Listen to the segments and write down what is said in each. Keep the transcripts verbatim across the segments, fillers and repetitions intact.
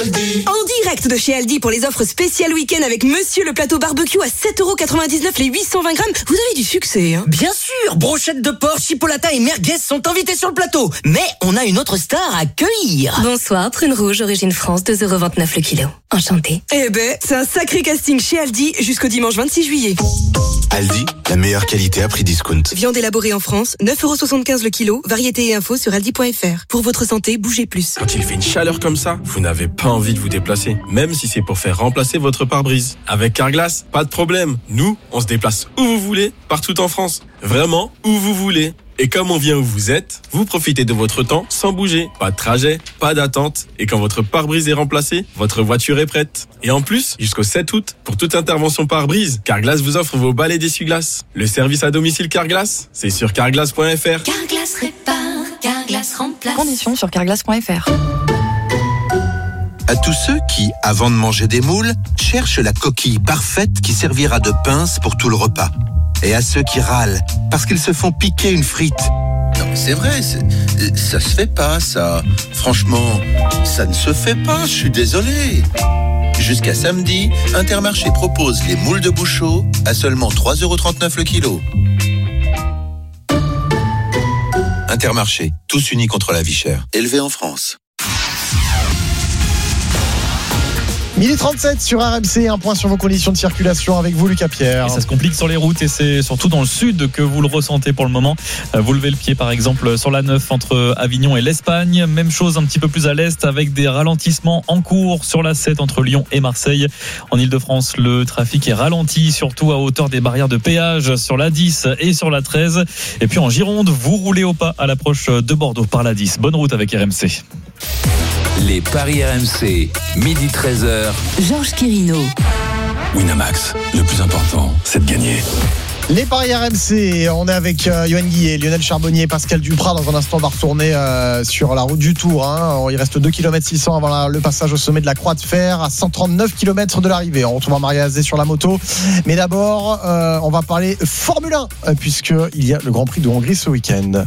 Aldi. En direct de chez Aldi pour les offres spéciales week-end avec Monsieur le plateau barbecue à sept euros quatre-vingt-dix-neuf les huit cent vingt grammes. Vous avez du succès, hein? Bien sûr, brochettes de porc, chipolata et merguez sont invités sur le plateau. Mais on a une autre star à accueillir. Bonsoir, prune rouge, origine France, deux euros vingt-neuf le kilo. Enchanté. Eh ben, c'est un sacré casting chez Aldi jusqu'au dimanche vingt-six juillet. Aldi, la meilleure qualité à prix discount. Viande élaborée en France, neuf euros soixante-quinze le kilo. Variété et infos sur aldi point fr. Pour votre santé, bougez plus. Quand il fait une chaleur comme ça, vous n'avez pas envie de vous déplacer, même si c'est pour faire remplacer votre pare-brise. Avec Carglass, pas de problème. Nous, on se déplace où vous voulez, partout en France. Vraiment, où vous voulez. Et comme on vient où vous êtes, vous profitez de votre temps sans bouger. Pas de trajet, pas d'attente. Et quand votre pare-brise est remplacé, votre voiture est prête. Et en plus, jusqu'au sept août, pour toute intervention pare-brise, Carglass vous offre vos balais d'essuie-glace. Le service à domicile Carglass, c'est sur carglass point fr. Carglass répare, Carglass remplace. Conditions sur carglass point fr. À tous ceux qui, avant de manger des moules, cherchent la coquille parfaite qui servira de pince pour tout le repas. Et à ceux qui râlent parce qu'ils se font piquer une frite. Non mais c'est vrai, c'est, ça se fait pas ça. Franchement, ça ne se fait pas, je suis désolé. Jusqu'à samedi, Intermarché propose les moules de Bouchot à seulement trois euros trente-neuf le kilo. Intermarché, tous unis contre la vie chère. Élevé en France. midi trente-sept sur R M C, un point sur vos conditions de circulation avec vous, Lucas Pierre. Et ça se complique sur les routes et c'est surtout dans le sud que vous le ressentez pour le moment. Vous levez le pied par exemple sur la neuf entre Avignon et l'Espagne. Même chose un petit peu plus à l'est avec des ralentissements en cours sur la sept entre Lyon et Marseille. En Ile-de-France, le trafic est ralenti, surtout à hauteur des barrières de péage sur la dix et sur la treize. Et puis en Gironde, vous roulez au pas à l'approche de Bordeaux par la dix. Bonne route avec R M C. Les paris R M C, midi treize heures. Georges Quirino. Winamax, le plus important, c'est de gagner. Les paris R M C, on est avec euh, Yoann Guillet, Lionel Charbonnier, Pascal Duprat. Dans un instant, on va retourner euh, sur la route du Tour. Hein. Il reste deux virgule six kilomètres avant la, le passage au sommet de la Croix de Fer, à cent trente-neuf kilomètres de l'arrivée. On retrouve Maria Azé sur la moto. Mais d'abord, euh, on va parler Formule un, euh, puisqu'il y a le Grand Prix de Hongrie ce week-end.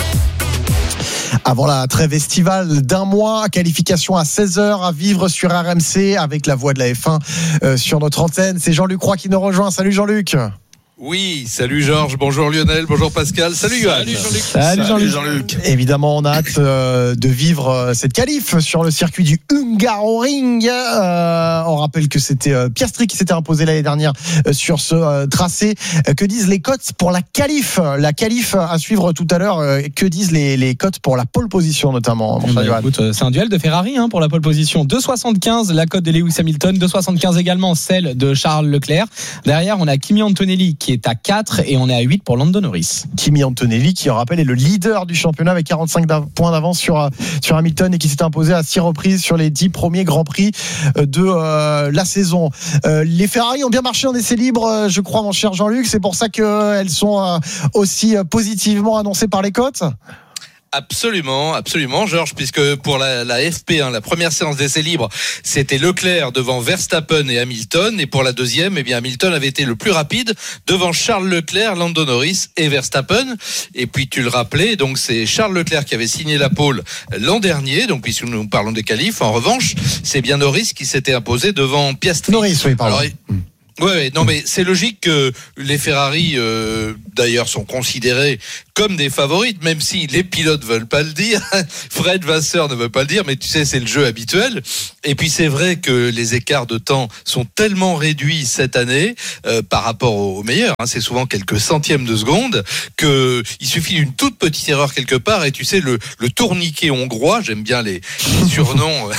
Avant la trêve estivale d'un mois, qualification à seize heures à vivre sur R M C avec la voix de la F un euh, sur notre antenne. C'est Jean-Luc Roy qui nous rejoint. Salut Jean-Luc. Oui, salut Georges, bonjour Lionel, bonjour Pascal, salut Yoann. Salut Jean-Luc. Salut Jean-Luc. Jean-Luc. Évidemment, on a hâte euh, de vivre euh, cette qualif sur le circuit du Hungaroring. Euh, on rappelle que c'était euh, Piastri qui s'était imposé l'année dernière euh, sur ce euh, tracé. Euh, que disent les cotes pour la qualif? La qualif à suivre tout à l'heure. Euh, que disent les, les cotes pour la pole position notamment? Bah, écoute, c'est un duel de Ferrari hein, pour la pole position. deux virgule soixante-quinze la cote de Lewis Hamilton, deux virgule soixante-quinze également celle de Charles Leclerc. Derrière, on a Kimi Antonelli qui est à quatre et on est à huit pour Lando Norris. Kimi Antonelli qui, on rappelle, est le leader du championnat avec quarante-cinq points d'avance sur, sur Hamilton et qui s'est imposé à six reprises sur les dix premiers Grands Prix de euh, la saison. Euh, les Ferrari ont bien marché en essai libre, je crois, mon cher Jean-Luc. C'est pour ça qu'elles sont euh, aussi positivement annoncées par les cotes. Absolument, absolument, Georges, puisque pour la, la F P un, la première séance d'essai libre, c'était Leclerc devant Verstappen et Hamilton, et pour la deuxième, eh bien Hamilton avait été le plus rapide devant Charles Leclerc, Lando Norris et Verstappen. Et puis tu le rappelais, donc c'est Charles Leclerc qui avait signé la pole l'an dernier, donc puisque nous parlons des qualifs. En revanche, c'est bien Norris qui s'était imposé devant Piastri. Norris, oui, pardon. Alors, Ouais, ouais, non mais c'est logique que les Ferrari euh, d'ailleurs sont considérés comme des favorites, même si les pilotes veulent pas le dire. Fred Vasseur ne veut pas le dire, mais tu sais, c'est le jeu habituel. Et puis c'est vrai que les écarts de temps sont tellement réduits cette année euh, par rapport aux meilleurs. Hein, c'est souvent quelques centièmes de seconde que il suffit d'une toute petite erreur quelque part. Et tu sais, le, le tourniquet hongrois, j'aime bien les, les surnoms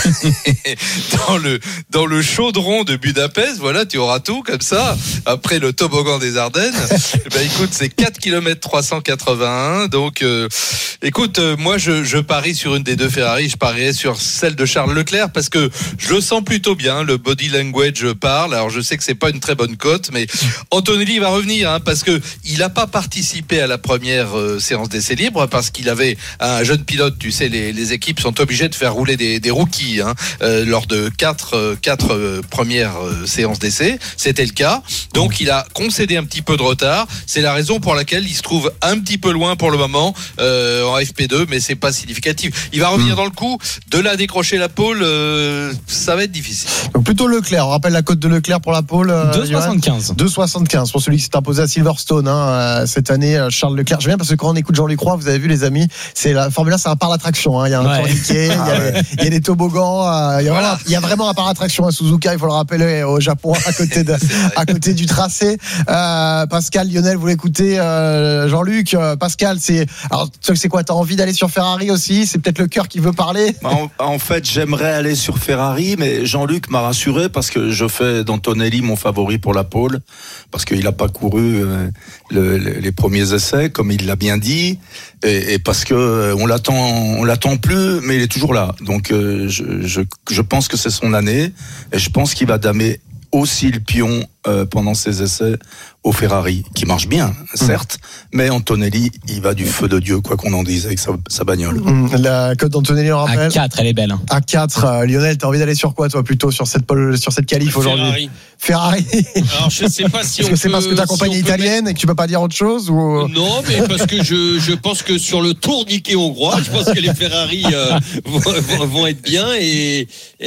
dans le dans le chaudron de Budapest. Voilà, tu auras tout comme ça. Après le toboggan des Ardennes, ben écoute, c'est quatre kilomètres trois cent quatre-vingt-un. Donc, euh, écoute, euh, moi, je, je parie sur une des deux Ferrari. Je parierais sur celle de Charles Leclerc parce que je le sens plutôt bien. Le body language parle. Alors, je sais que c'est pas une très bonne cote, mais Antonelli va revenir hein, parce que il a pas participé à la première euh, séance d'essai libre parce qu'il avait un jeune pilote. Tu sais, les, les équipes sont obligées de faire rouler des, des rookies hein, euh, lors de quatre, euh, quatre euh, premières euh, séances d'essai. C'était le cas. Donc, il a concédé un petit peu de retard. C'est la raison pour laquelle il se trouve un petit peu loin loin pour le moment euh, en F P deux, mais c'est pas significatif. Il va revenir mmh. dans le coup. De là à décrocher la pole, euh, ça va être difficile. Donc plutôt Leclerc. On rappelle la cote de Leclerc pour la pole. Euh, deux soixante-quinze. deux soixante-quinze pour celui qui s'est imposé à Silverstone hein, cette année. Charles Leclerc. J'aime bien parce que quand on écoute Jean-Luc Roy, vous avez vu les amis, c'est la Formule un, c'est un parc d'attraction. Hein. Il y a un ouais. tourniquet, il y a, il y a des toboggans. Euh, il, y a voilà. vraiment, il y a vraiment un parc d'attraction à Suzuka. Il faut le rappeler au Japon à côté de, à côté du tracé. Euh, Pascal, Lionel, vous l'écoutez. Euh, Jean-Luc, euh, Pascal, c'est alors c'est quoi? T'as envie d'aller sur Ferrari aussi? C'est peut-être le cœur qui veut parler. En, en fait, j'aimerais aller sur Ferrari, mais Jean-Luc m'a rassuré parce que je fais d'Antonelli mon favori pour la pole, parce qu'il n'a pas couru euh, le, le, les premiers essais, comme il l'a bien dit, et, et parce que euh, on l'attend, on l'attend plus, mais il est toujours là. Donc, euh, je, je, je pense que c'est son année, et je pense qu'il va damer aussi le pion euh, pendant ses essais au Ferrari, qui marche bien, certes, mmh. mais Antonelli, il va du feu de Dieu, quoi qu'on en dise, avec sa, sa bagnole. Mmh. La cote d'Antonelli, on rappelle. À quatre, elle est belle. Hein. À quatre, euh, Lionel, t'as envie d'aller sur quoi, toi, plutôt, sur cette, sur cette qualif aujourd'hui? Ferrari. Ferrari. Alors, je sais pas si Est-ce on que c'est peut, parce que ta compagnie si est italienne mettre... et que tu peux pas dire autre chose ou... Non, mais parce que je, je pense que sur le tourniquet hongrois, je pense que les Ferrari euh, vont, vont être bien et,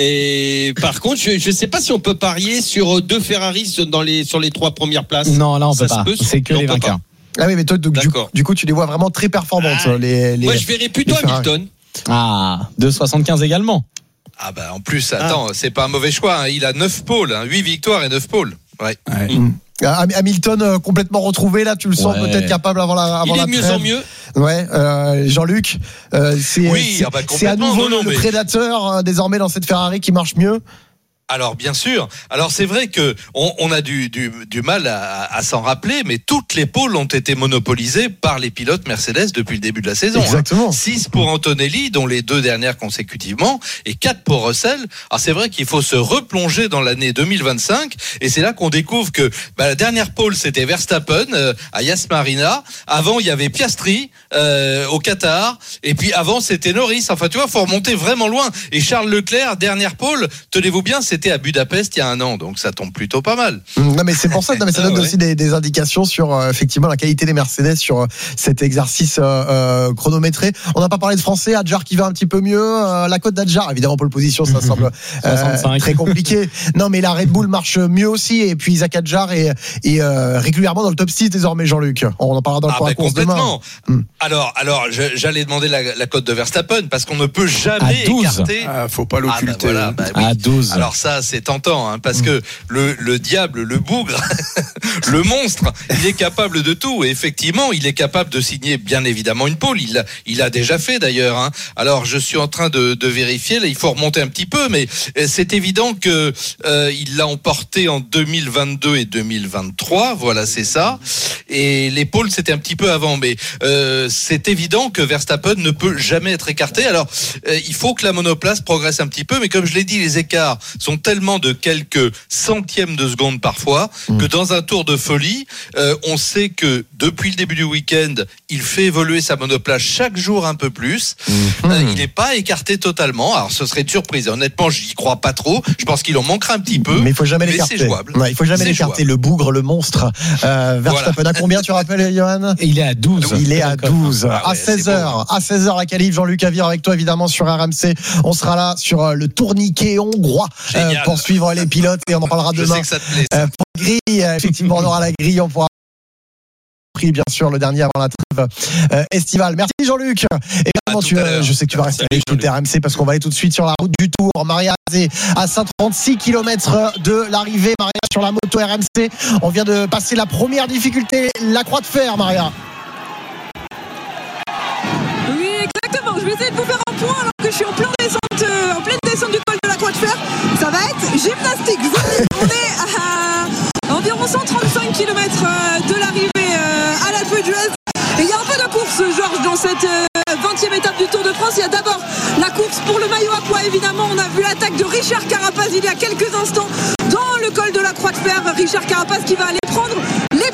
et par contre, je, je sais pas si on peut parier sur deux Ferrari dans les, sur les trois premières places. Non, là, on peut Ça pas. Peut, c'est que les vainqueurs. Ah oui, mais toi, donc, du, du coup, tu les vois vraiment très performantes. Ah, les, les, moi, je verrais plutôt Hamilton. Ah, deux soixante-quinze également. Ah bah en plus, attends, ah. c'est pas un mauvais choix. Hein. Il a neuf pôles, hein, huit victoires et neuf pôles. Ouais. ouais. Mmh. Hamilton euh, complètement retrouvé là, tu le sens ouais. peut-être capable avant la avant Il la est mieux trêve. en mieux. Ouais, euh, Jean-Luc, euh, c'est oui, c'est, ah bah c'est à nouveau non, non, le mais... prédateur euh, désormais dans cette Ferrari qui marche mieux. Alors bien sûr. Alors c'est vrai que on, on a du, du, du mal à, à s'en rappeler, mais toutes les pôles ont été monopolisées par les pilotes Mercedes depuis le début de la saison. Exactement. Hein. Six pour Antonelli, dont les deux dernières consécutivement, et quatre pour Russell. Alors c'est vrai qu'il faut se replonger dans l'année deux mille vingt-cinq, et c'est là qu'on découvre que bah, la dernière pôle c'était Verstappen euh, à Yas Marina. Avant il y avait Piastri euh, au Qatar, et puis avant c'était Norris. Enfin tu vois, faut remonter vraiment loin. Et Charles Leclerc, dernière pôle, tenez-vous bien, c'était à Budapest il y a un an, donc ça tombe plutôt pas mal. Non mais c'est pour ça, non, mais ça donne ah ouais. aussi des, des indications sur euh, effectivement la qualité des Mercedes sur euh, cet exercice euh, euh, chronométré. On n'a pas parlé de français, Adjar qui va un petit peu mieux, euh, la cote d'Adjar, évidemment pole position, ça semble euh, très compliqué. Non mais la Red Bull marche mieux aussi, et puis Isaac Adjar est, est euh, régulièrement dans le top six désormais, Jean-Luc. On en parlera dans le ah, bah, course demain. Hum. Alors, alors je, j'allais demander la, la cote de Verstappen parce qu'on ne peut jamais écarter. Ah, faut pas l'occulter. Ah, bah, voilà, bah, oui. À douze. Alors ça c'est tentant hein, parce mmh. que le, le diable, le bougre, le monstre, il est capable de tout et effectivement il est capable de signer bien évidemment une pole, il l'a, il a déjà fait d'ailleurs hein. Alors je suis en train de, de vérifier, là il faut remonter un petit peu, mais c'est évident que euh, il l'a emporté en deux mille vingt-deux et deux mille vingt-trois, voilà c'est ça, et les pôles c'était un petit peu avant, mais euh, c'est évident que Verstappen ne peut jamais être écarté. Alors euh, il faut que la monoplace progresse un petit peu, mais comme je l'ai dit, les écarts sont tellement de quelques centièmes de seconde parfois, mmh. que dans un tour de folie, euh, on sait que depuis le début du week-end, il fait évoluer sa monoplace chaque jour un peu plus. Mmh. Euh, il n'est pas écarté totalement. Alors ce serait une surprise. Honnêtement, j'y crois pas trop. Je pense qu'il en manquera un petit peu. Mais il faut jamais mais l'écarter. C'est jouable. Ouais, il faut jamais c'est l'écarter. Jouable. Le bougre, le monstre. Euh, Verstappen voilà. à combien tu rappelles, Johan? Il est à douze. Il est à douze. Ah ouais, à seize heures. À seize heures la qualif. Jean-Luc Avir avec toi évidemment sur R M C. On sera là sur euh, le tourniquet hongrois euh, pour suivre les pilotes et on en parlera Je demain. sais que ça te plaît, euh, pour la grille, euh, effectivement, on aura la grille. On pourra prix bien sûr le dernier avant la trêve euh, estivale. Merci Jean-Luc. Et vraiment, tu, euh, je sais que tu vas rester avec tout R M C parce qu'on va aller tout de suite sur la route du Tour. Maria Azé à cent trente-six kilomètres de l'arrivée. Maria sur la moto R M C. On vient de passer la première difficulté, la croix de fer, Maria. Oui, exactement. Je vais essayer de vous faire un point alors que je suis en pleine descente, euh, en pleine descente du col de la croix de fer. Ça va être gymnastique. On est à environ cent trente-cinq kilomètres de l'arrivée à l'Alpe d'Huez. Et il y a un peu de course, Georges, dans cette vingtième étape du Tour de France. Il y a d'abord la course pour le maillot à pois, évidemment. On a vu l'attaque de Richard Carapaz il y a quelques instants dans le col de la Croix de Fer. Richard Carapaz qui va aller prendre les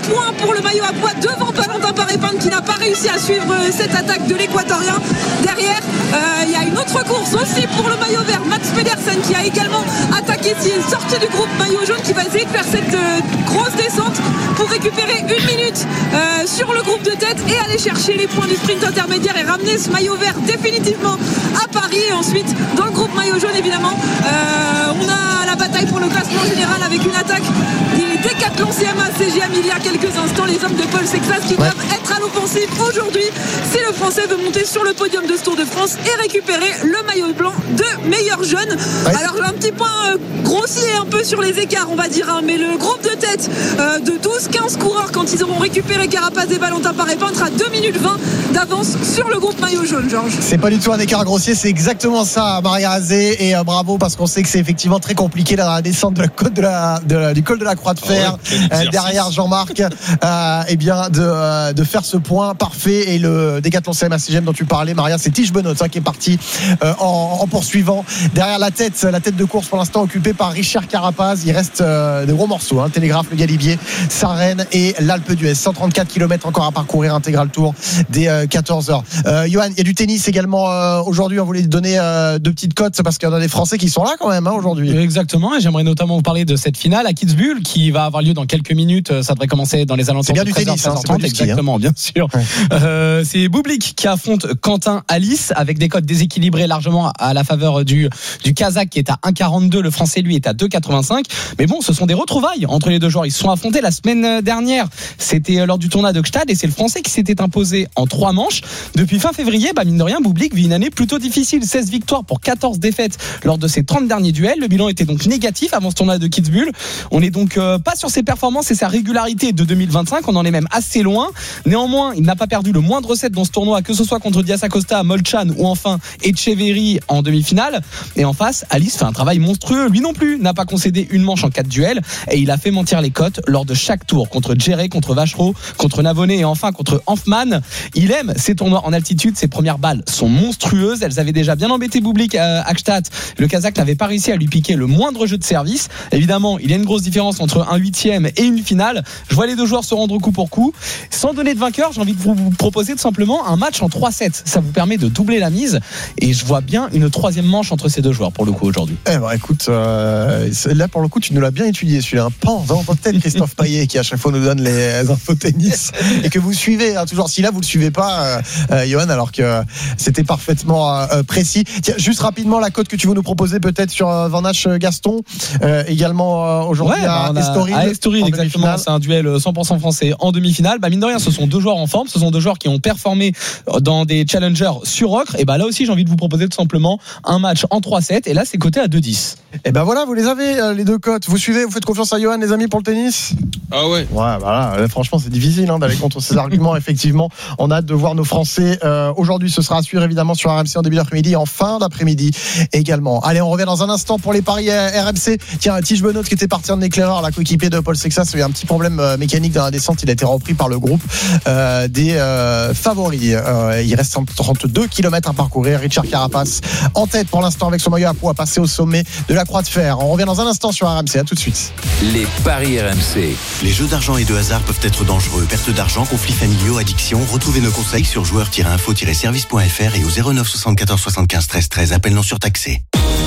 points pour le maillot à pois devant Valentin Paré-Peintre qui n'a pas réussi à suivre cette attaque de l'Équatorien. Derrière, euh, il y a une autre course aussi pour le maillot vert, Mats Pedersen qui a également attaqué, qui est sorti du groupe maillot jaune, qui va essayer de faire cette euh, grosse descente pour récupérer une minute euh, sur le groupe de tête et aller chercher les points du sprint intermédiaire et ramener ce maillot vert définitivement à Paris. Et ensuite, dans le groupe maillot jaune, évidemment, euh, on a la bataille pour le classement général avec une attaque des Décathlon C M A C G M il y a quelques instants, les hommes de Paul Sexas qui ouais. doivent être à l'offensive aujourd'hui si le Français veut monter sur le podium de ce Tour de France et récupérer le maillot blanc de meilleur jeune. Ouais. Alors un petit point euh, grossier un peu sur les écarts on va dire, hein, mais le groupe de tête euh, de douze quinze coureurs quand ils auront récupéré Carapaz et Valentin Paré-Peintre à deux minutes vingt d'avance sur le groupe maillot jaune, Georges. C'est pas du tout un écart grossier, c'est exactement ça, Maria Razé, et euh, bravo parce qu'on sait que c'est effectivement très compliqué là, dans la descente de la côte de la, de la, du col de la Croix de Fer. Oh ouais, euh, derrière Jean-Marc, euh, eh bien de, euh, de faire ce point parfait. Et le Décathlon C M A C G M dont tu parlais, Maria, c'est Tige Benoît hein, qui est parti euh, en, en poursuivant. Derrière la tête, la tête de course pour l'instant occupée par Richard Carapaz. Il reste euh, de gros morceaux, hein, Télégraphe, le Galibier, Sarenne et l'Alpe d'Huez. cent trente-quatre kilomètres encore à parcourir, intégral tour des euh, quatorze heures. Euh, Johan, il y a du tennis également euh, aujourd'hui. On voulait donner euh, deux petites cotes parce qu'il y en a des Français qui sont là quand même hein, aujourd'hui. Exactement, et j'aimerais notamment vous parler de cette finale à Kitzbühel qui va avoir lieu dans quelques minutes. Ça devrait commencer dans les alentours de treize heures, treize heures trente. Hein, exactement, hein. bien sûr. Ouais. Euh, c'est Bublik qui affronte Quentin Alice avec des cotes déséquilibrées largement à la faveur du, du Kazakh qui est à un quarante-deux. Le Français, lui, est à deux quatre-vingt-cinq. Mais bon, ce sont des retrouvailles entre les deux joueurs. Ils se sont affrontés la semaine dernière. C'était lors du tournoi de Gstad et c'est le Français qui s'était imposé en trois manches. Depuis fin février, bah mine de rien, Bublik vit une année plutôt difficile. seize victoires pour quatorze défaites lors de ses trente derniers duels. Le bilan était donc négatif avant ce tournoi de Kitzbühel. On n'est donc euh, pas sur ses performances et sa régularité de deux mille vingt-cinq. On en est même assez loin. Néanmoins, il n'a pas perdu le moindre set dans ce tournoi, que ce soit contre Diaz Acosta, Molchan ou enfin Etcheverry en demi-finale. Et en face, Alice fait un travail monstrueux. Lui non plus n'a pas concédé une manche en quatre duels et il a fait mentir les cotes lors de chaque tour contre Djere, contre Vachereau, contre Navonnet et enfin contre Hanfmann. Il aime ces tournois en altitude. Ses premières balles sont monstrueuses. Elles avaient déjà bien embêté Bublik à Gstaad. Le Kazakh n'avait pas réussi à lui piquer le moindre jeu de service. Évidemment, il y a une grosse différence entre un huitième et une finale. Je vois les deux joueurs se rendre coup pour coup. Sans donner de vainqueur, j'ai envie de vous proposer tout simplement un match en trois sept. Ça vous permet de doubler la mise et je vois bien une troisième manche entre ces deux joueurs pour le coup aujourd'hui. Eh ben écoute, euh, là pour le coup tu nous l'as bien étudié celui-là. Un pan dans votre tête, Christophe Payet qui à chaque fois nous donne les infos tennis et que vous suivez hein, toujours. Si là vous le suivez pas, euh, euh, Johan, alors que euh, c'était parfaitement euh, précis. Tiens, juste rapidement la cote que tu veux nous proposer peut-être sur euh, Van Hache Gaston euh, également euh, aujourd'hui ouais, à bah Estoril. À Estoril exactement, c'est un duel cent pour cent français en demi-finale. Bah mine de rien, ce sont deux joueurs en forme, ce sont deux joueurs qui ont performé dans des challengers sur ocre. Et bah là aussi, j'ai envie de vous proposer tout simplement un match en trois sept et là c'est coté à deux dix. Et ben voilà, vous les avez euh, les deux cotes. Vous suivez, vous faites confiance à Johan les amis pour le tennis? Ah ouais. Ouais, voilà. Euh, franchement, c'est difficile hein, d'aller contre ces arguments. Effectivement, on a hâte de voir nos Français. Euh, aujourd'hui, ce sera à suivre évidemment sur R M C en début d'après-midi et en fin d'après-midi également. Allez, on revient dans un instant pour les paris R M C. Tiens, Tige Benoît qui était parti en éclaireur, la coéquipier de Paul Sexas, il y a eu un petit problème euh, mécanique dans la descente. Il a été repris par le groupe euh, des euh, favoris. Euh, il reste trente-deux kilomètres à parcourir. Richard Carapaz en tête pour l'instant avec son maillot à pois, passé au sommet de la Croix de Fer. On revient dans un instant sur R M C. À tout de suite. Les paris R M C. Les jeux d'argent et de hasard peuvent être dangereux. Perte d'argent, conflits familiaux, addiction. Retrouvez nos conseils sur joueurs tiret info tiret service point f r et au zéro neuf soixante-quatorze soixante-quinze treize treize. Appel non surtaxé.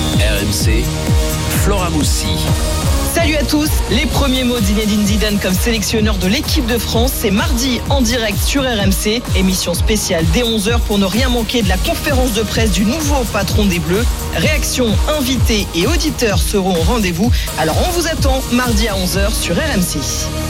R M C, Flora Moussi. Salut à tous, les premiers mots d'Zinedine Zidane comme sélectionneur de l'équipe de France, c'est mardi en direct sur R M C, émission spéciale dès onze heures pour ne rien manquer de la conférence de presse du nouveau patron des Bleus. Réactions, invités et auditeurs seront au rendez-vous, alors on vous attend mardi à onze heures sur R M C.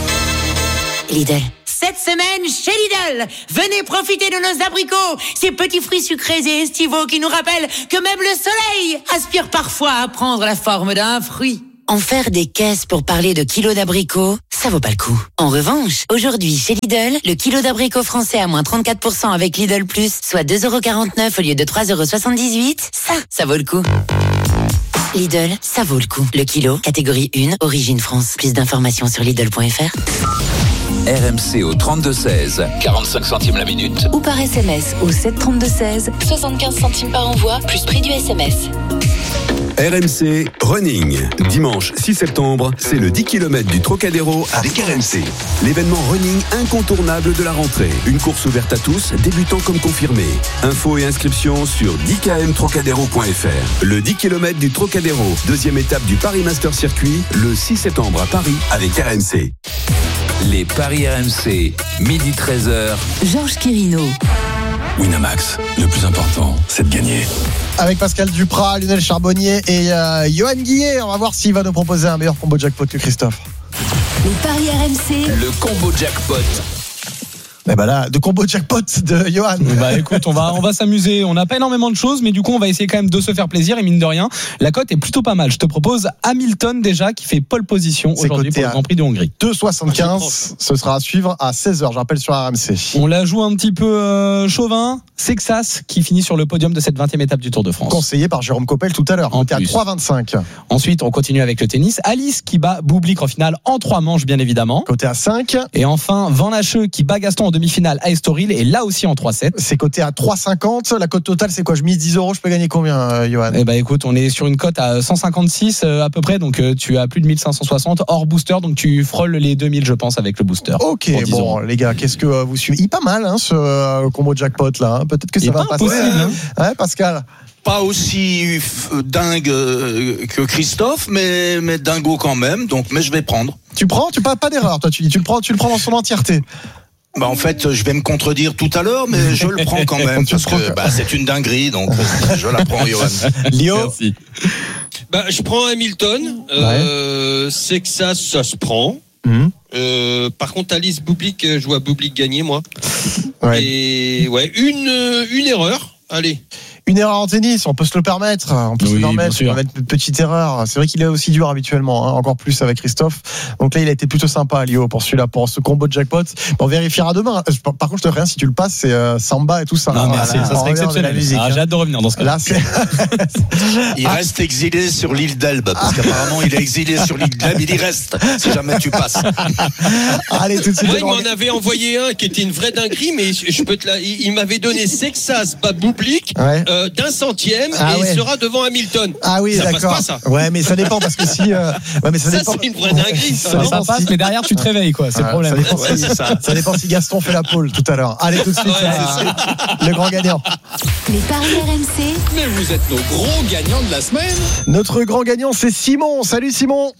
Lidl. Cette semaine, chez Lidl, venez profiter de nos abricots, ces petits fruits sucrés et estivaux qui nous rappellent que même le soleil aspire parfois à prendre la forme d'un fruit. En faire des caisses pour parler de kilos d'abricots, ça vaut pas le coup. En revanche, aujourd'hui, chez Lidl, le kilo d'abricots français à moins trente-quatre pour cent avec Lidl Plus, soit deux euros quarante-neuf au lieu de trois euros soixante-dix-huit, ça, ça vaut le coup. Lidl, ça vaut le coup. Le kilo, catégorie un, origine France. Plus d'informations sur Lidl point f r. R M C au trente-deux seize, quarante-cinq centimes la minute. Ou par S M S au sept trente-deux seize, soixante-quinze centimes par envoi, plus prix du S M S. R M C Running. Dimanche six septembre, c'est le dix kilomètres du Trocadéro avec R M C. L'événement running incontournable de la rentrée. Une course ouverte à tous, débutants comme confirmés. Infos et inscriptions sur dix k m trocadéro point f r. Le dix kilomètres du Trocadéro, deuxième étape du Paris Master Circuit, le six septembre à Paris avec R M C. Les paris R M C, midi treize heures. Georges Quirino. Winamax, le plus important, c'est de gagner. Avec Pascal Duprat, Lionel Charbonnier et euh, Johan Guillet. On va voir s'il va nous proposer un meilleur combo jackpot que Christophe. Les paris R M C. Le combo jackpot. Mais bah là, de combo jackpot de Johan. Bah écoute, on va on va s'amuser. On n'a pas énormément de choses, mais du coup, on va essayer quand même de se faire plaisir. Et mine de rien, la cote est plutôt pas mal. Je te propose Hamilton déjà qui fait pole position C'est aujourd'hui coté pour le Grand Prix de Hongrie. deux soixante-quinze, ce sera à suivre à seize heures, je rappelle sur R M C. On la joue un petit peu euh, chauvin. Sexas qui finit sur le podium de cette vingtième étape du Tour de France. Conseillé par Jérôme Coppel tout à l'heure. En On était à plus. trois vingt-cinq. Ensuite, on continue avec le tennis. Alice qui bat Bublik en finale en trois manches, bien évidemment. Côté à cinq. Et enfin, Van Hacheux qui bat Gaston en demi-finale à Estoril et là aussi en trois sept. C'est coté à trois cinquante. La cote totale, c'est quoi? Je mise dix euros, je peux gagner combien, euh, Johan? Eh ben écoute, on est sur une cote à cent cinquante-six euh, à peu près, donc euh, tu as plus de mille cinq cent soixante hors booster, donc tu frôles les deux mille je pense avec le booster. Ok, pour dix bon euros. les gars, qu'est-ce que euh, vous suivez? Il pas mal hein, ce euh, combo jackpot là. Hein. Peut-être que Il ça est va pas passer. impossible, hein. Ouais, Pascal. Pas aussi f- dingue euh, que Christophe, mais, mais dingo quand même. Donc, mais je vais prendre. Tu prends, tu pas pas d'erreur. Toi, tu dis, tu le prends, tu le prends dans son entièreté. Bah en fait, je vais me contredire tout à l'heure, mais je le prends quand même Tu le parce prends. que bah, c'est une dinguerie, donc je la prends, Johan. Lio. Merci. Bah, je prends Hamilton. Euh, C'est que ça, ça se prend. Mmh. Euh, par contre, Alice Bublik, je vois Bublik gagner, moi. Ouais. Et ouais, une, une erreur. Allez. Une erreur en tennis, on peut se le permettre. On peut Oui, se le bien permettre. sûr. On va mettre une petite erreur. C'est vrai qu'il est aussi dur habituellement, hein, encore plus avec Christophe. Donc là, il a été plutôt sympa, Lio, pour celui-là, pour ce combo de jackpot. On vérifiera demain. Par contre, je te dis rien, si tu le passes, c'est euh, samba et tout ça. Non, Voilà, merci, ça on serait revient de la exceptionnel. musique, Ah, hein. j'ai hâte de revenir dans ce cas. Là, c'est. Il reste exilé sur l'île d'Elbe, parce qu'apparemment il est exilé sur l'île d'Elbe, il y reste, si jamais tu passes. Allez, tout de suite. Moi, le il grand- m'en avait envoyé un qui était une vraie dinguerie, mais je, je peux te la. Il, il m'avait donné Sexas bat Bublik Ouais. euh, d'un centième Ah et ouais. sera devant Hamilton. Ah oui, ça passe d'accord. pas, ça. Ouais, mais ça dépend parce que si. euh, Ouais, mais ça, Ça, dépend. c'est une vraie dinguerie, ça, Ça non Ça dépend passe, si- mais derrière tu te réveilles quoi, c'est le Ouais, problème. Ça dépend, Ouais, si... c'est ça. ça dépend si Gaston fait la pole tout à l'heure. Allez, tout de suite, Ouais, à- le grand gagnant. Les paris R M C. Mais vous êtes nos gros gagnants de la semaine. Notre grand gagnant, c'est Simon. Salut Simon.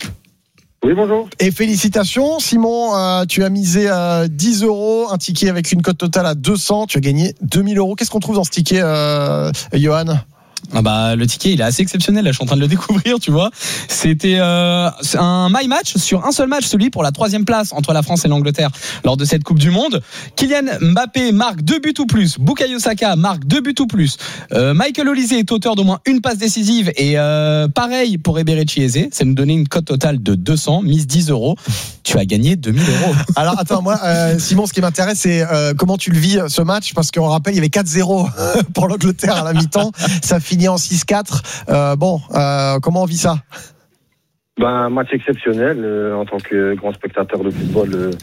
Oui, bonjour. Et félicitations, Simon. Euh, tu as misé euh, dix euros, un ticket avec une cote totale à deux cents. Tu as gagné deux mille euros. Qu'est-ce qu'on trouve dans ce ticket, euh, Johan? Ah bah le ticket il est assez exceptionnel, là je suis en train de le découvrir, tu vois. C'était euh, un my match sur un seul match, celui pour la troisième place entre la France et l'Angleterre lors de cette Coupe du Monde. Kylian Mbappé marque deux buts ou plus, Bukayo Saka marque deux buts ou plus, euh, Michael Olise est auteur d'au moins une passe décisive et euh, pareil pour Eberechi Eze. Ça nous donnait une cote totale de deux cents, mise dix euros. Tu as gagné deux mille euros. Alors attends, moi, euh, Simon, ce qui m'intéresse, c'est euh, comment tu le vis ce match, parce qu'on rappelle, il y avait quatre zéro pour l'Angleterre à la mi-temps. Ça finit en six quatre. Euh, bon, euh, comment on vit ça? Ben, match exceptionnel. euh, en tant que grand spectateur de football, euh,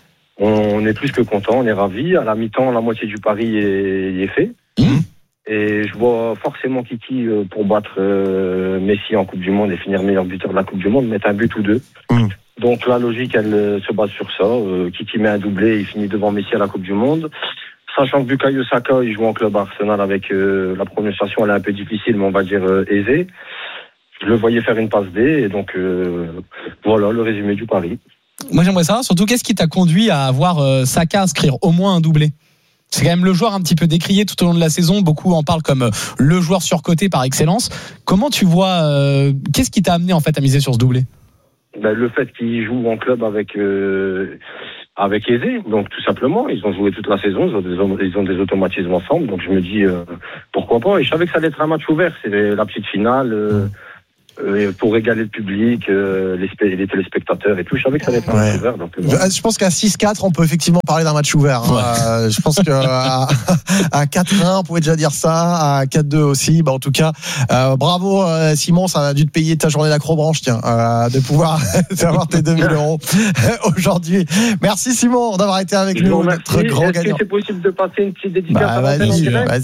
on est plus que content, on est ravis. À la mi-temps, la moitié du pari est, est fait. Mmh. Et je vois forcément Kiki euh, pour battre euh, Messi en Coupe du Monde et finir meilleur buteur de la Coupe du Monde, mettre un but ou deux. Mmh. Donc la logique, elle euh, se base sur ça. Euh, Kiki met un doublé, il finit devant Messi à la Coupe du Monde. Sachant que Bukayo Saka, il joue en club Arsenal avec euh, la prononciation, elle est un peu difficile, mais on va dire euh, aisée. Je le voyais faire une passe D, et donc euh, voilà le résumé du pari. Moi j'aimerais savoir surtout qu'est-ce qui t'a conduit à avoir euh, Saka inscrire au moins un doublé. C'est quand même le joueur un petit peu décrié tout au long de la saison. Beaucoup en parlent comme le joueur surcoté par excellence. Comment tu vois euh, qu'est-ce qui t'a amené en fait à miser sur ce doublé? Ben, le fait qu'il joue en club avec euh, avec Eze, donc tout simplement, ils ont joué toute la saison, ils ont des, ils ont des automatismes ensemble, donc je me dis euh, pourquoi pas. Et je savais que ça allait être un match ouvert, c'est la petite finale. Euh, Euh, pour régaler le public, euh, les, spé- les téléspectateurs et tout. Je savais que ça allait être un match Ouais. ouvert. Donc, euh, Je, je pense qu'à six quatre, on peut effectivement parler d'un match ouvert. Hein. Euh, je pense qu'à à quatre un, on pouvait déjà dire ça. À quatre deux aussi. Bah, en tout cas, euh, bravo euh, Simon, ça a dû te payer ta journée d'acrobranche, tiens, euh, de pouvoir avoir tes deux mille euros aujourd'hui. Merci Simon d'avoir été avec je vous nous, remercie. notre grand Est-ce gagnant. que c'est possible de passer une petite dédicace Bah, à l'antenne en vas-y, direct vas-y.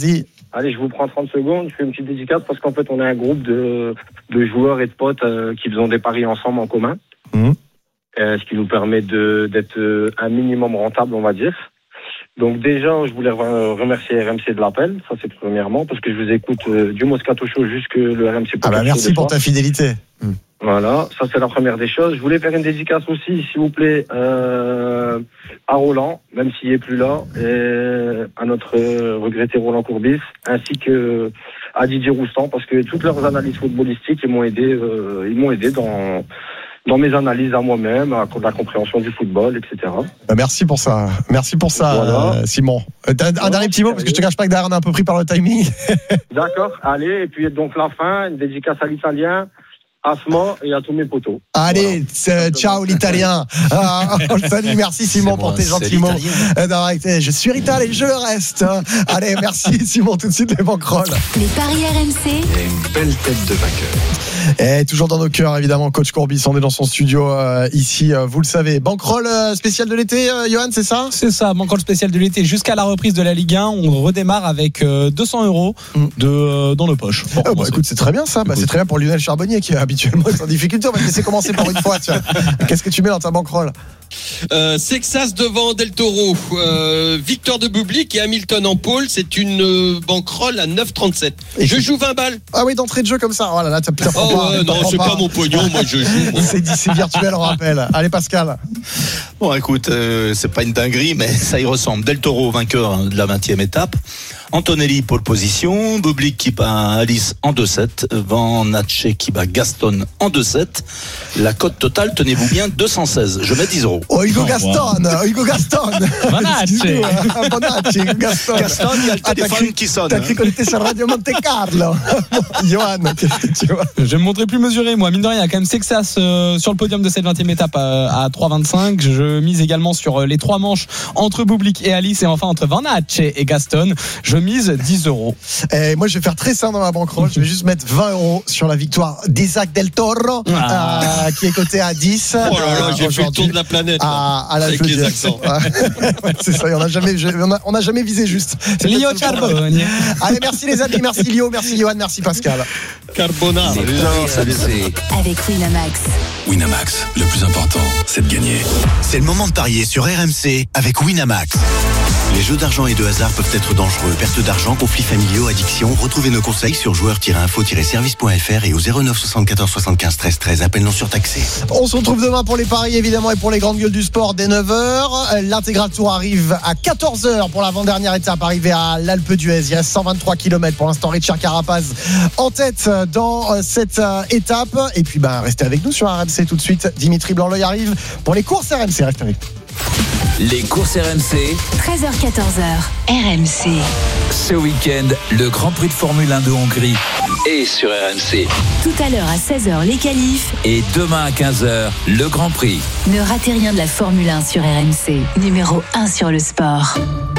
allez, je vous prends trente secondes, je fais une petite dédicace parce qu'en fait, on est un groupe de, de joueurs et de potes euh, qui faisons des paris ensemble en commun. Mmh. Euh, ce qui nous permet de, d'être euh, un minimum rentable, on va dire. Donc déjà, je voulais remercier R M C de l'appel, ça c'est premièrement, parce que je vous écoute euh, du Moscato Show jusque le R M C. Ah bah merci pour ta fidélité. Mmh. Voilà, ça c'est la première des choses. Je voulais faire une dédicace aussi, s'il vous plaît, euh, à Roland, même s'il est plus là, et à notre euh, regretté Roland Courbis, ainsi que à Didier Roustan, parce que toutes leurs analyses footballistiques, ils m'ont aidé, euh, ils m'ont aidé dans dans mes analyses à moi-même, à la compréhension du football, et cetera. Bah merci pour ça, merci pour ça, voilà. euh, Simon. Euh, un, un voilà, dernier petit mot, parce que je te cache pas que derrière on est un peu pris par le timing. D'accord, allez, et puis donc la fin, une dédicace à l'italien. Asma et à tous mes potos. Allez, voilà. Ciao l'italien. Ah, on le salue, merci Simon pour tes gentils mots. Je suis Rital et je le reste. Allez, merci Simon, tout de suite les banquerolles. Les paris R M C. Et une belle tête de vainqueur. Et toujours dans nos cœurs, évidemment, coach Courbis, on est dans son studio euh, ici, euh, vous le savez. Banquerolle euh, spéciale de l'été, euh, Johan, c'est ça ? C'est ça, banquerolle spéciale de l'été. Jusqu'à la reprise de la Ligue un, on redémarre avec euh, deux cents euros de, euh, dans nos poches. Bon, oh, bah, écoute, c'est très bien ça. Bah, c'est très bien pour Lionel Charbonnier qui est habituellement en difficulté. On va te laisser commencer pour une fois. Tiens. Qu'est-ce que tu mets dans ta banquerolle ? Euh, Sexas devant Del Toro, euh, victoire de Bublik et Hamilton en pôle, c'est une euh, banquerolle à neuf virgule trente-sept. Et je joue vingt balles. Ah oui, d'entrée de jeu comme ça. Oh là là, t'as, t'as oh pas, ouais, non, c'est pas. pas mon pognon, moi je joue. Moi. C'est, c'est virtuel, on rappelle. Allez Pascal. Bon, écoute, euh, c'est pas une dinguerie, mais ça y ressemble. Del Toro vainqueur de la vingtième étape. Antonelli pole position, Bublik qui bat Alice en deux sept, Van Ache qui bat Gaston en deux sept. La cote totale, tenez-vous bien, deux cent seize. Je mets dix euros. Oh, Hugo Gaston, wow. Hugo Gaston. Van Ache. Van Ache, Gaston. Gaston, il y a le téléphone ah, qui sonne. T'as cru qu'on était sur Radio Monte Carlo. Johan, qu'est-ce que tu vois ? Je vais me montrer plus mesuré, moi. Mine de rien, il y a quand même Sexas euh, sur le podium de cette vingtième étape à, à trois vingt-cinq. Je mise également sur les trois manches entre Bublik et Alice et enfin entre Van Ache et Gaston. Je mise dix euros. Et moi, je vais faire très simple dans ma banquerolle. Je vais juste mettre vingt euros sur la victoire d'Isaac Del Toro, ah. euh, qui est coté à dix. Oh là là, euh, j'ai fait le tour de la planète. À, à la avec les accents. Ouais, c'est ça, on n'a jamais, on a, on a jamais visé juste. C'est Lio Charbonnier. Allez, merci les amis, merci Lio, merci Johan, merci Pascal. Carbonara. Salut, salut. Avec Winamax. Winamax, le plus important, c'est de gagner. C'est le moment de parier sur R M C avec Winamax. Les jeux d'argent et de hasard peuvent être dangereux. Perte d'argent, conflits familiaux, addiction. Retrouvez nos conseils sur joueurs tiret info tiret service point f r et au zéro neuf soixante-quatorze soixante-quinze treize treize. Appel non surtaxé. On se retrouve demain pour les paris évidemment et pour les grandes gueules du sport dès neuf heures. L'intégral tour arrive à quatorze heures pour l'avant-dernière étape arrivée à l'Alpe d'Huez. Il reste cent vingt-trois kilomètres pour l'instant. Richard Carapaz en tête dans cette étape. Et puis bah, restez avec nous sur R M C tout de suite. Dimitri Blanc-L'Oeil arrive pour les courses R M C. Restez avec nous. Les courses R M C. treize heures quatorze heures. R M C. Ce week-end, le Grand Prix de Formule un de Hongrie est sur R M C. Tout à l'heure à seize heures, les qualifs. Et demain à quinze heures, le Grand Prix. Ne ratez rien de la Formule un sur R M C. Numéro un sur le sport.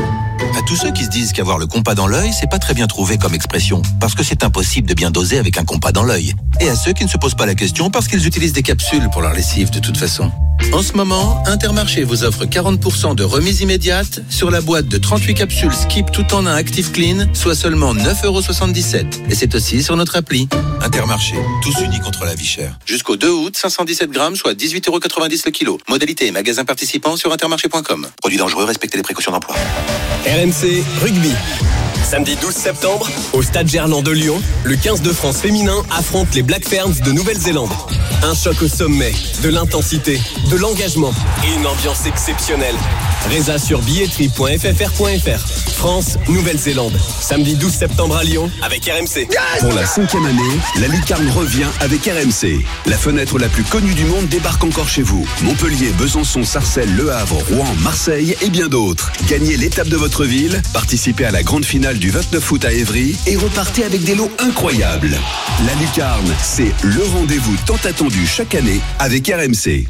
À tous ceux qui se disent qu'avoir le compas dans l'œil, c'est pas très bien trouvé comme expression, parce que c'est impossible de bien doser avec un compas dans l'œil. Et à ceux qui ne se posent pas la question parce qu'ils utilisent des capsules pour leur lessive de toute façon. En ce moment, Intermarché vous offre quarante pour cent de remise immédiate sur la boîte de trente-huit capsules Skip tout en un Active Clean, soit seulement neuf euros soixante-dix-sept. Et c'est aussi sur notre appli. Intermarché, tous unis contre la vie chère. Jusqu'au deux août, cinq cent dix-sept grammes, soit dix-huit euros quatre-vingt-dix le kilo. Modalité et magasin participant sur intermarché point com. Produit dangereux, respectez les précautions d'emploi. R M C Rugby. Samedi douze septembre, au Stade Gerland de Lyon, le quinze de France féminin affronte les Black Ferns de Nouvelle-Zélande. Un choc au sommet, de l'intensité, de l'engagement et une ambiance exceptionnelle. Résa sur billetterie point f f r point f r. France, Nouvelle-Zélande. Samedi douze septembre à Lyon avec R M C. Pour la cinquième année, la Lucarne revient avec R M C. La fenêtre la plus connue du monde débarque encore chez vous. Montpellier, Besançon, Sarcelles, Le Havre, Rouen, Marseille et bien d'autres. Gagnez l'étape de votre ville, participez à la grande finale du vingt-neuf août à Évry et repartez avec des lots incroyables. La Lucarne, c'est le rendez-vous tant attendu chaque année avec R M C.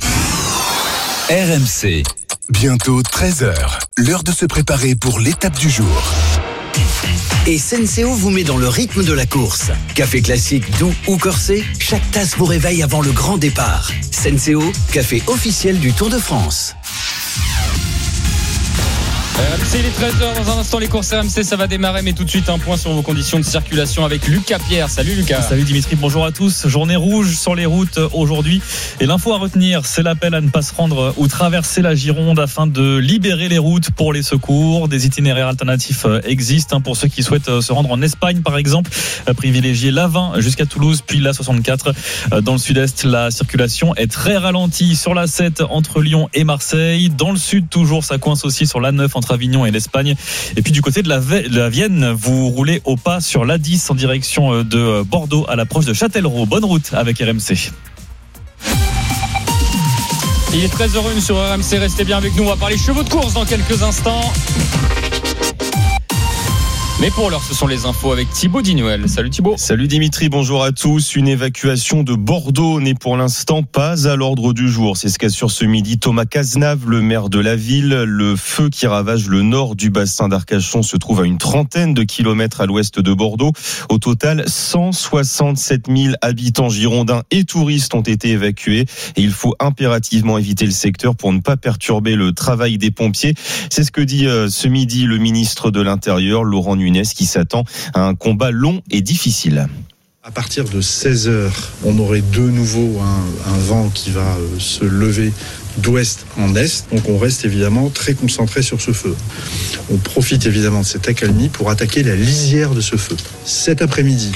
R M C. Bientôt treize heures, l'heure de se préparer pour l'étape du jour. Et Senseo vous met dans le rythme de la course. Café classique, doux ou corsé, chaque tasse vous réveille avant le grand départ. Senseo, café officiel du Tour de France. R M C, il est treize heures. Dans un instant, les courses R M C, ça va démarrer. Mais tout de suite, un point sur vos conditions de circulation avec Lucas Pierre. Salut Lucas. Salut Dimitri, bonjour à tous. Journée rouge sur les routes aujourd'hui. Et l'info à retenir, c'est l'appel à ne pas se rendre ou traverser la Gironde afin de libérer les routes pour les secours. Des itinéraires alternatifs existent pour ceux qui souhaitent se rendre en Espagne, par exemple. Privilégier l'A vingt jusqu'à Toulouse, puis l'A soixante-quatre. Dans le sud-est, la circulation est très ralentie sur l'A sept entre Lyon et Marseille. Dans le sud, toujours, ça coince aussi sur l'A neuf entre Avignon et l'Espagne. Et puis du côté de la, de la Vienne, vous roulez au pas sur l'A dix en direction de Bordeaux à l'approche de Châtellerault. Bonne route avec R M C. Il est treize heures une sur R M C, restez bien avec nous, on va parler chevaux de course dans quelques instants. Mais pour l'heure, ce sont les infos avec Thibaut Dinuel. Salut Thibaut. Salut Dimitri, bonjour à tous. Une évacuation de Bordeaux n'est pour l'instant pas à l'ordre du jour. C'est ce qu'assure ce midi Thomas Cazenave, le maire de la ville. Le feu qui ravage le nord du bassin d'Arcachon se trouve à une trentaine de kilomètres à l'ouest de Bordeaux. Au total, cent soixante-sept mille habitants girondins et touristes ont été évacués. Et il faut impérativement éviter le secteur pour ne pas perturber le travail des pompiers. C'est ce que dit ce midi le ministre de l'Intérieur, Laurent Nunez, qui s'attend à un combat long et difficile. À partir de seize heures, on aurait de nouveau un, un vent qui va se lever d'ouest en est. Donc on reste évidemment très concentré sur ce feu. On profite évidemment de cette accalmie pour attaquer la lisière de ce feu. Cet après-midi,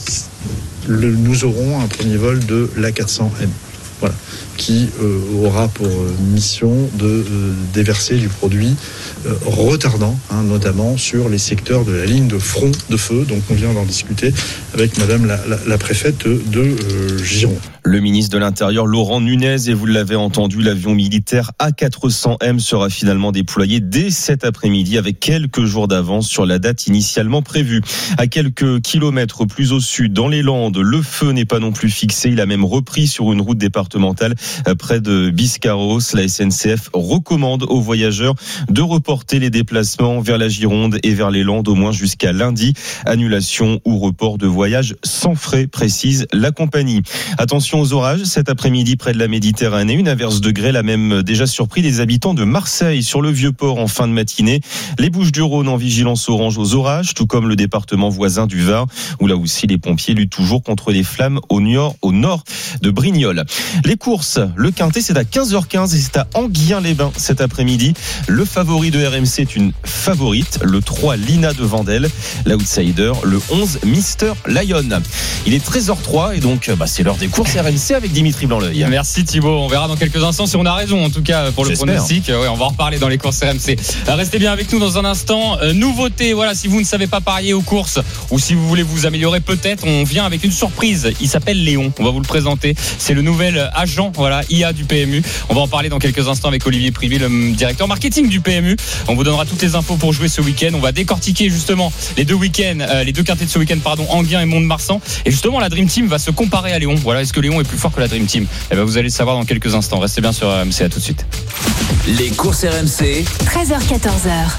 le, nous aurons un premier vol de l'A quatre cents M. Voilà, qui euh, aura pour euh, mission de euh, déverser du produit euh, retardant, hein, notamment sur les secteurs de la ligne de front de feu. Donc on vient d'en discuter avec Madame la, la, la préfète de euh, Gironde. Le ministre de l'Intérieur, Laurent Nunez, et vous l'avez entendu, l'avion militaire A quatre cents M sera finalement déployé dès cet après-midi avec quelques jours d'avance sur la date initialement prévue. À quelques kilomètres plus au sud, dans les Landes, le feu n'est pas non plus fixé. Il a même repris sur une route départementale près de Biscarros. La S N C F recommande aux voyageurs de reporter les déplacements vers la Gironde et vers les Landes au moins jusqu'à lundi. Annulation ou report de voyage sans frais, précise la compagnie. Attention aux orages cet après-midi près de la Méditerranée. Une averse de grêle a même déjà surpris les habitants de Marseille sur le Vieux-Port en fin de matinée. Les Bouches-du-Rhône en vigilance orange aux orages, tout comme le département voisin du Var, où là aussi les pompiers luttent toujours contre les flammes au nord, au nord de Brignoles. Les courses, le Quintet, c'est à quinze heures quinze et c'est à Enghien-les-Bains cet après-midi. Le favori de R M C est une favorite, le trois Lina de Vandel, l'outsider, le onze Mister Lion. Il est treize heures trois et donc bah, c'est l'heure des courses R M C avec Dimitri Blanc-L'œil. Merci Thibaut, on verra dans quelques instants si on a raison en tout cas pour le J'espère. pronostic. Ouais, on va en reparler dans les courses R M C. Restez bien avec nous dans un instant. Euh, nouveauté, voilà, si vous ne savez pas parier aux courses ou si vous voulez vous améliorer peut-être, on vient avec une surprise. Il s'appelle Léon, on va vous le présenter. C'est le nouvel agent, voilà, I A du P M U. On va en parler dans quelques instants avec Olivier Privy, le directeur marketing du P M U. On vous donnera toutes les infos pour jouer ce week-end. On va décortiquer justement les deux week-ends, euh, les deux quintets de ce week-end, pardon, Enghien et Mont-de-Marsan. Et justement, la Dream Team va se comparer à Léon. Voilà, est-ce que Léon est plus fort que la Dream Team? Eh ben, vous allez le savoir dans quelques instants. Restez bien sur R M C, à tout de suite. Les courses R M C, treize heures quatorze heures.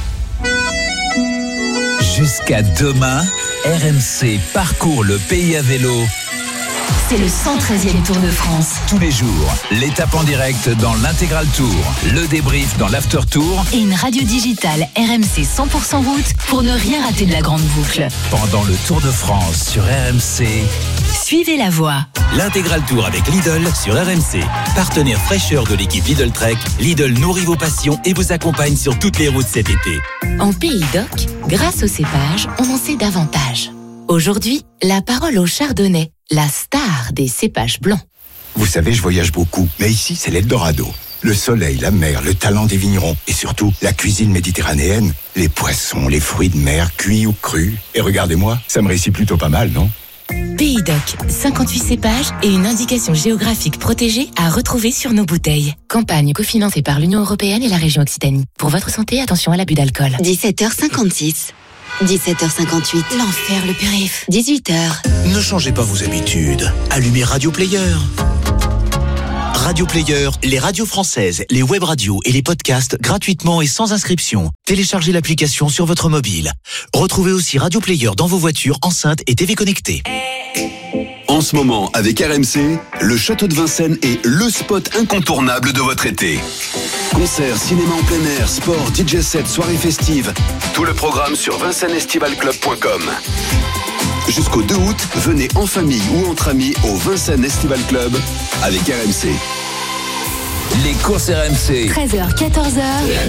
Jusqu'à demain, R M C parcourt le pays à vélo. C'est le cent treizième Tour de France. Tous les jours, l'étape en direct dans l'Intégral Tour, le débrief dans l'After Tour et une radio digitale R M C cent pour cent route pour ne rien rater de la grande boucle. Pendant le Tour de France sur R M C. Suivez la voie. L'Intégral Tour avec Lidl sur R M C. Partenaire fraîcheur de l'équipe Lidl Trek, Lidl nourrit vos passions et vous accompagne sur toutes les routes cet été. En Pays d'Oc, grâce au cépage, on en sait davantage. Aujourd'hui, la parole au chardonnay, la star des cépages blancs. Vous savez, je voyage beaucoup, mais ici, c'est l'Eldorado. Le soleil, la mer, le talent des vignerons et surtout la cuisine méditerranéenne, les poissons, les fruits de mer, cuits ou crus. Et regardez-moi, ça me réussit plutôt pas mal, non ? Pays d'Oc, cinquante-huit cépages et une indication géographique protégée à retrouver sur nos bouteilles. Campagne cofinancée par l'Union européenne et la région Occitanie. Pour votre santé, attention à l'abus d'alcool. dix-sept heures cinquante-six. dix-sept heures cinquante-huit. L'enfer, le périph. dix-huit heures. Ne changez pas vos habitudes. Allumez Radio Player. Radio Player, les radios françaises, les web radios et les podcasts gratuitement et sans inscription. Téléchargez l'application sur votre mobile. Retrouvez aussi Radio Player dans vos voitures, enceintes et T V connectées. En ce moment, avec R M C, le Château de Vincennes est le spot incontournable de votre été. Concerts, cinéma en plein air, sport, D J set, soirées festives. Tout le programme sur vincennes estival club point com. Jusqu'au deux août, venez en famille ou entre amis au Vincennes Estival Club avec R M C. Les courses R M C. treize heures, quatorze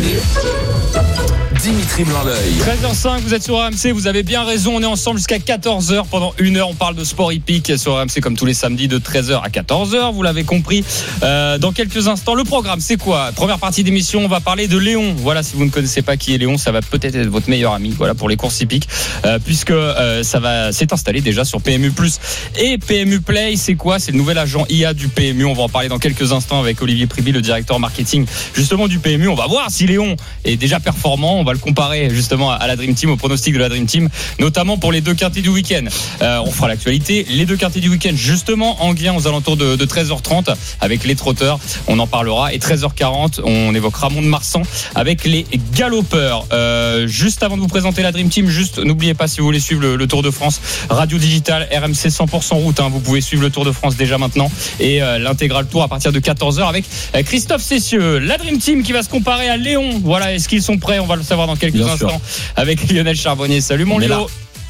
heures. Dimitri Blanc-L'œil. treize heures cinq, vous êtes sur R M C, vous avez bien raison, on est ensemble jusqu'à quatorze heures. Pendant une heure, on parle de sport hippique sur R M C comme tous les samedis de treize heures à quatorze heures, vous l'avez compris. Euh, dans quelques instants, le programme, c'est quoi ? Première partie d'émission, on va parler de Léon. Voilà, si vous ne connaissez pas qui est Léon, ça va peut-être être votre meilleur ami, voilà, pour les courses hippiques, euh, puisque euh, ça va s'est installé déjà sur P M U plus et P M U Play. C'est quoi ? C'est le nouvel agent I A du P M U. On va en parler dans quelques instants avec Olivier Priby, le directeur marketing justement du P M U. On va voir si Léon est déjà performant. On va le comparer justement à la Dream Team, au pronostic de la Dream Team, notamment pour les deux quintés du week-end. Euh, on fera l'actualité. Les deux quintés du week-end, justement, Anguien aux alentours de, de treize heures trente avec les trotteurs. On en parlera. Et treize heures quarante, on évoquera Mont-de-Marsan avec les galopeurs. Euh, juste avant de vous présenter la Dream Team, juste n'oubliez pas, si vous voulez suivre le, le Tour de France, Radio Digital, R M C cent pour cent route. Hein, vous pouvez suivre le Tour de France déjà maintenant et euh, l'intégral Tour à partir de quatorze heures avec euh, Christophe Cessieux. La Dream Team qui va se comparer à Léon. Voilà, est-ce qu'ils sont prêts ? On va le savoir dans quelques Bien instants sûr. Avec Lionel Charbonnier. Salut mon Léo.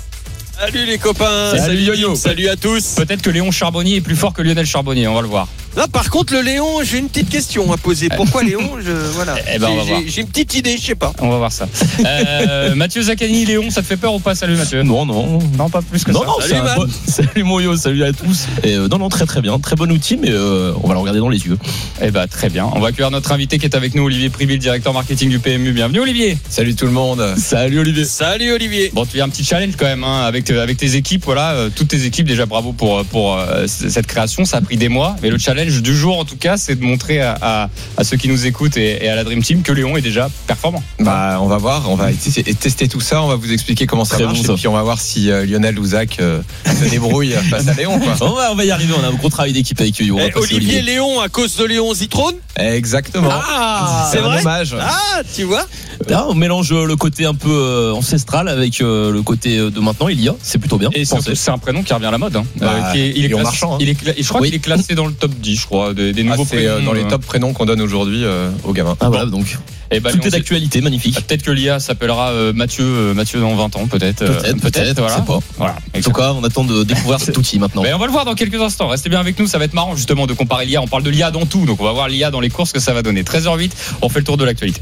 Salut les copains. Salut, salut Yo-Yo. Salut à tous. Peut-être que Léon Charbonnier est plus fort que Lionel Charbonnier, on va le voir. Là, par contre, le Léon, j'ai une petite question à poser. Pourquoi Léon je, voilà. Eh ben, on va j'ai, voir. j'ai une petite idée, je sais pas. On va voir ça. Euh, Mathieu Zaccani, Léon, ça te fait peur ou pas ? Salut Mathieu. Non, non. Non, pas plus que non, ça. Non, salut, c'est un bon... salut Moyo, salut à tous. Et euh, non, non, très très bien. Très bon outil, mais euh, on va le regarder dans les yeux. Eh ben, très bien. On va accueillir notre invité qui est avec nous, Olivier Priby, le directeur marketing du P M U. Bienvenue Olivier. Salut tout le monde. Salut Olivier. Salut Olivier. Bon, tu as un petit challenge quand même hein, avec, avec tes équipes. Voilà, euh, toutes tes équipes, déjà bravo pour, pour euh, cette création. Ça a pris des mois. Mais le challenge du jour, en tout cas, c'est de montrer à, à, à ceux qui nous écoutent et, et à la Dream Team que Léon est déjà performant. Bah, on va voir, on va tester tout ça, on va vous expliquer comment ça Très marche bon, ça. et puis on va voir si euh, Lionel ou Zach euh, se débrouille face à Léon. Quoi. On, va, on va y arriver, on a un gros travail d'équipe avec Yo. Eh, Olivier, Olivier Léon à cause de Léon Zitrone. Exactement. Ah, c'est, c'est un vrai. hommage. Ah, tu vois. Là, on mélange le côté un peu euh, ancestral avec euh, le côté de maintenant, il y a, c'est plutôt bien. Et surtout, c'est un prénom qui revient à la mode. Hein. Bah, euh, qui est, il est Léon classé, Marchand. Hein. Il est, je crois oui. qu'il est classé dans le top dix, je crois, des, des nouveaux ah, c'est prénoms. Euh, dans les top prénoms qu'on donne aujourd'hui euh, aux gamins. Ah voilà, donc. Et bah, tout est d'actualité, magnifique. Bah, peut-être que l'I A s'appellera euh, Mathieu, euh, Mathieu dans vingt ans, peut-être. Peut-être, euh, peut-être, peut-être voilà. Pas. Voilà. En tout cas, on attend de découvrir cet outil maintenant. Mais on va le voir dans quelques instants. Restez bien avec nous, ça va être marrant justement de comparer l'I A. On parle de l'I A dans tout, donc on va voir l'I A dans les courses que ça va donner. treize heures huit, on fait le tour de l'actualité.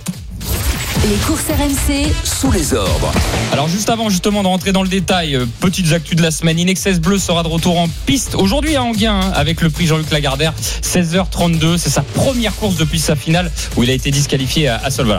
Les courses R M C sous les ordres. Alors juste avant justement de rentrer dans le détail, euh, petites actus de la semaine. Inexcess Bleu sera de retour en piste aujourd'hui à Anguien hein, avec le prix Jean-Luc Lagardère, seize heures trente-deux. C'est sa première course depuis sa finale où il a été disqualifié à, à Solvala.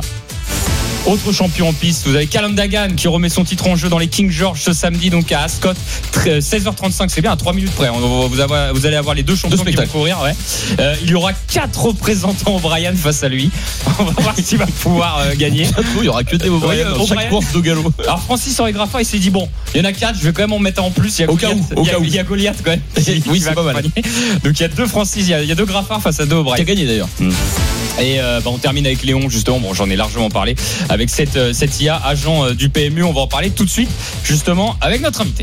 Autre champion en piste, vous avez Callum Dagan qui remet son titre en jeu dans les King George ce samedi donc à Ascot, seize heures trente-cinq, c'est bien à trois minutes près. Vous, avez, vous allez avoir les deux champions deux qui vont courir. Ouais. Euh, il y aura quatre représentants O'Brien face à lui. On va voir s'il va pouvoir euh, gagner. Il y aura que des O'Brien ouais, dans O'Brien. Chaque course de galop. Alors Francis Henri Graffin il s'est dit bon, il y en a quatre, je vais quand même en mettre en plus. Il y a au Goliath, cas où, au il y a, cas où. Il y a Goliath quand même. Oui, c'est pas mal. Donc il y a deux Francis, il y a, il y a deux Graffin face à deux O'Brien. Qui a gagné d'ailleurs. Hum. Et euh, bah, on termine avec Léon justement, bon j'en ai largement parlé avec cette, euh, cette I A, agent euh, du P M U, on va en parler tout de suite justement avec notre invité.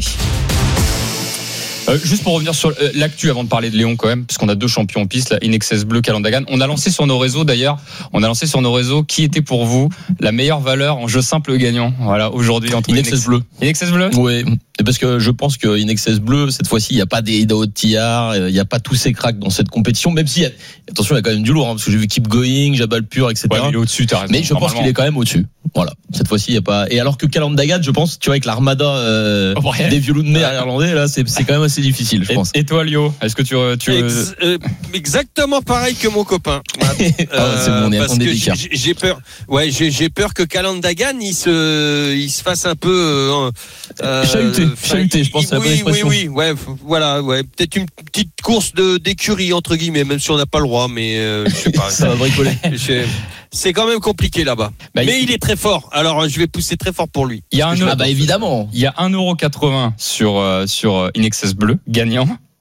Euh, juste pour revenir sur euh, l'actu avant de parler de Léon quand même, parce qu'on a deux champions en piste, là, Inexcess Bleu, Callum Dagan. On a lancé sur nos réseaux d'ailleurs, on a lancé sur nos réseaux qui était pour vous la meilleure valeur en jeu simple gagnant. Voilà, aujourd'hui entre Inexcess Bleu. Inexcess Bleu. Oui. Parce que je pense que Inexcess Bleu, cette fois-ci, il n'y a pas des Idaho Tillard, il n'y a pas tous ces cracks dans cette compétition, même si, attention, il y a quand même du lourd, hein, parce que j'ai vu Keep Going, Jabal Pur, et cetera. Ouais, il est au-dessus, t'as raison. Mais je pense qu'il est quand même au-dessus. Voilà. Cette fois-ci, il n'y a pas. Et alors que Callum Dagan, je pense, tu vois, avec l'armada euh, oh, des vieux loups de mer irlandais, là, c'est, c'est quand même assez difficile, je pense. Et, et toi, Lio, est-ce que tu. tu... Ex- euh, exactement pareil que mon copain. euh, ah, c'est bon, on est parce on est que j'ai, j'ai peur. Ouais, j'ai, j'ai peur que Callum Dagan, il se, il se fasse un peu. Euh, chahuté, chahuté, je pense. Oui, oui, oui, ouais, voilà, ouais, peut-être une petite course de d'écurie entre guillemets, même si on n'a pas le droit, mais euh, je sais pas. Ça va bricoler. C'est quand même compliqué là-bas. Bah, mais il... il est très fort. Alors je vais pousser très fort pour lui. Il y a un ah bah évidemment. Il y a un euro quatre-vingts sur euh, sur Inexcess Bleu gagnant.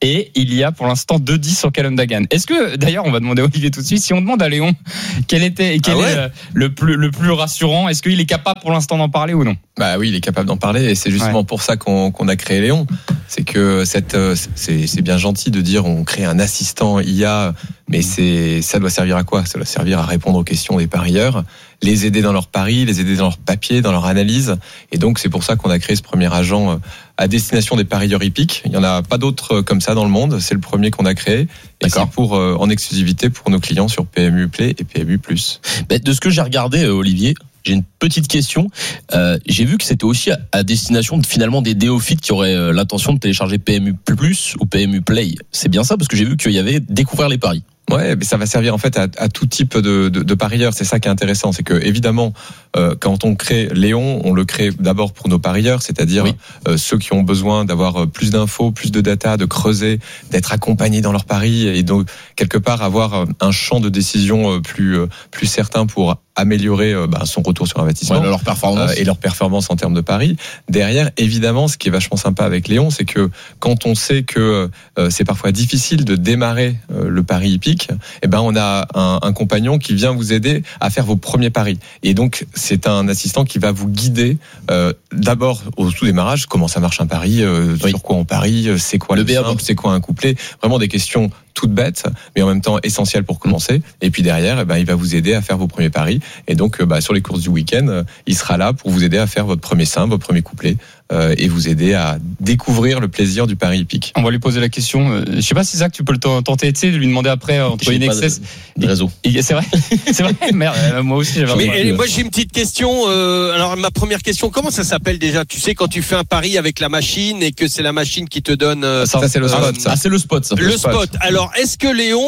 et il y a pour l'instant deux dix sur Callum Dagan. Est-ce que, d'ailleurs, on va demander à Olivier tout de suite, si on demande à Léon quel était quel ah ouais. est le plus, le plus rassurant, est-ce qu'il est capable pour l'instant d'en parler ou non? Bah oui, il est capable d'en parler et c'est justement ouais. pour ça qu'on, qu'on a créé Léon. C'est que cette, c'est, c'est bien gentil de dire on crée un assistant I A, mais c'est, ça doit servir à quoi? Ça doit servir à répondre aux questions des parieurs, les aider dans leurs paris, les aider dans leurs papiers, dans leur analyse. Et donc c'est pour ça qu'on a créé ce premier agent à destination des parieurs hippiques. Il y en a pas d'autres comme ça dans le monde. C'est le premier qu'on a créé. Et D'accord. c'est pour en exclusivité pour nos clients sur P M U Play et P M U Plus. Ben, de ce que j'ai regardé, Olivier, j'ai une petite question. Euh, j'ai vu que c'était aussi à, à destination de, finalement des néophytes qui auraient euh, l'intention de télécharger P M U Plus ou P M U Play. C'est bien ça parce que j'ai vu qu'il y avait découvrir les paris. Ouais, mais ça va servir en fait à, à tout type de, de, de parieurs. C'est ça qui est intéressant, c'est que évidemment, euh, quand on crée Léon, on le crée d'abord pour nos parieurs, c'est-à-dire oui. euh, ceux qui ont besoin d'avoir plus d'infos, plus de data, de creuser, d'être accompagnés dans leurs paris et donc quelque part avoir un champ de décision plus plus certain pour améliorer euh, bah, son retour sur investissement, ouais, leur performance euh, et leur performance en termes de paris. Derrière, évidemment, ce qui est vachement sympa avec Léon, c'est que quand on sait que euh, c'est parfois difficile de démarrer euh, le pari hippique, eh ben on a un, un compagnon qui vient vous aider à faire vos premiers paris. Et donc c'est un assistant qui va vous guider euh, d'abord au tout démarrage, comment ça marche un pari, euh, oui. sur quoi on parie, c'est quoi le, le simple, c'est quoi un couplet, vraiment des questions toutes bêtes, mais en même temps essentielles pour commencer. Et puis derrière, eh ben, il va vous aider à faire vos premiers paris. Et donc, bah, sur les courses du week-end, il sera là pour vous aider à faire votre premier simple, votre premier couplet, euh, et vous aider à découvrir le plaisir du pari hippique. On va lui poser la question. Je sais pas si Zach, tu peux le tenter, tu sais, de lui demander après entre Inexcess. De, de réseau. Et, c'est vrai, c'est vrai. Merde, moi aussi j'avais. Mais et, moi j'ai une petite question. Euh, alors ma première question, comment ça s'appelle déjà? Tu sais quand tu fais un pari avec la machine et que c'est la machine qui te donne. Euh, ça, ça c'est le spot. Ah, ça. ah c'est le spot. Ça. Le, le spot. spot. Alors est-ce que Léon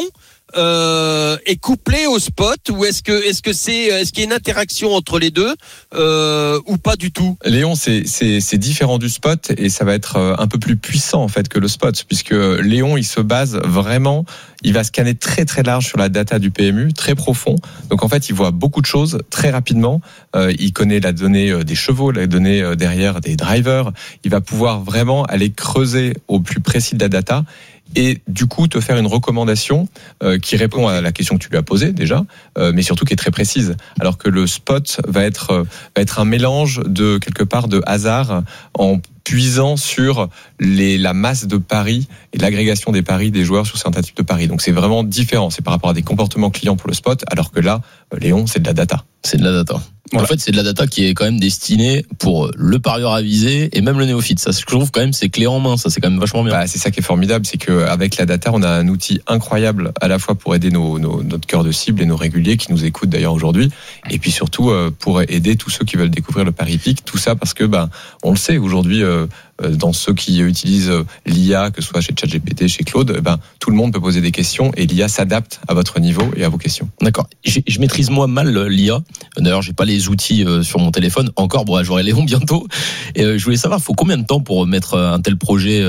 Euh, est couplé au spot ou est-ce que est-ce que c'est est-ce qu'il y a une interaction entre les deux euh, ou pas du tout? Léon, c'est c'est c'est différent du spot et ça va être un peu plus puissant en fait que le spot puisque Léon il se base vraiment, il va scanner très très large sur la data du P M U, très profond. Donc en fait il voit beaucoup de choses très rapidement. Euh, il connaît la donnée des chevaux, la donnée derrière des drivers. Il va pouvoir vraiment aller creuser au plus précis de la data. Et du coup te faire une recommandation euh, qui répond à la question que tu lui as posée déjà, euh, mais surtout qui est très précise. Alors que le spot va être euh, va être un mélange de quelque part de hasard en puisant sur les, la masse de paris et l'agrégation des paris des joueurs sur certains types de paris. Donc c'est vraiment différent. C'est par rapport à des comportements clients pour le spot, alors que là, Léon, c'est de la data. C'est de la data. Voilà. En fait, c'est de la data qui est quand même destinée pour le parieur avisé et même le néophyte. Ça, ce que je trouve quand même, c'est clé en main. Ça, c'est quand même vachement bien. Bah, c'est ça qui est formidable, c'est qu'avec la data, on a un outil incroyable à la fois pour aider nos, nos, notre cœur de cible et nos réguliers qui nous écoutent d'ailleurs aujourd'hui, et puis surtout euh, pour aider tous ceux qui veulent découvrir le pari hippique. Tout ça parce que, bah, on le sait aujourd'hui. Euh, dans ceux qui utilisent l'I A, que ce soit chez ChatGPT, chez Claude, eh ben, tout le monde peut poser des questions et l'I A s'adapte à votre niveau et à vos questions. D'accord. Je, je maîtrise moi mal l'I A. D'ailleurs, j'ai pas les outils sur mon téléphone. Encore, bon, j'aurai Léon bientôt. Et je voulais savoir, il faut combien de temps pour mettre un tel projet